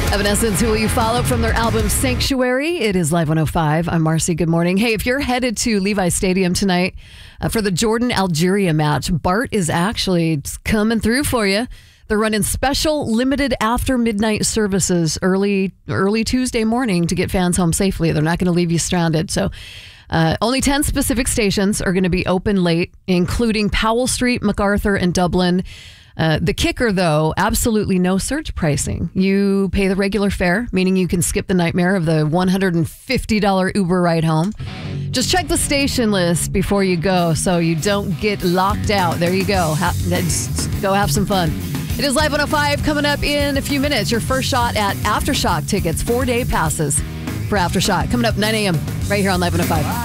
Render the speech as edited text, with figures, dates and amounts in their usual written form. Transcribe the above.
Evanescence, Who Will You Follow, from their album Sanctuary. It is Live 105. I'm Marcy. Good morning. Hey, if you're headed to Levi Stadium tonight for the Jordan-Algeria match, BART is actually coming through for you. They're running special limited after midnight services early Tuesday morning to get fans home safely. They're not going to leave you stranded. So only 10 specific stations are going to be open late, including Powell Street, MacArthur, and Dublin. The kicker, though, absolutely no surge pricing. You pay the regular fare, meaning you can skip the nightmare of the $150 Uber ride home. Just check the station list before you go so you don't get locked out. There you go. Go have some fun. It is Live 105 coming up in a few minutes. Your first shot at Aftershock tickets, 4-day passes for Aftershock. Coming up 9 a.m. right here on Live 105.